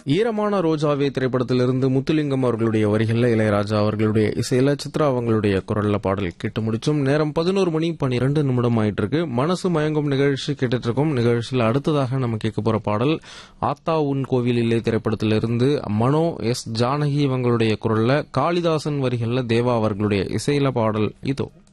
ஈரமான ரோஜாவே திரைப்படத்திலிருந்து முத்துலிங்கம் அவர்களுடைய வரிகள்ல இளையராஜா அவர்களுடைய இசையில சித்ரா அவங்களுடைய குரல்ல பாடல் கேட்டு முடிச்சும். நேரம் 11:12 ஆயிட்டு இருக்கு. மனசு மயங்கும் நிகழ்ச்சி கேட்டுட்டு இருக்கோம். நிகழ்ச்சியில் அடுத்ததாக நம்ம கேட்க போற பாடல் ஆத்தா உன் கோவில் இல்லை திரைப்படத்திலிருந்து மனோ எஸ் ஜானகி இவங்களுடைய குரல்ல காளிதாசன் வரிகள்ல தேவா அவர்களுடைய இசையில பாடல் இதோ.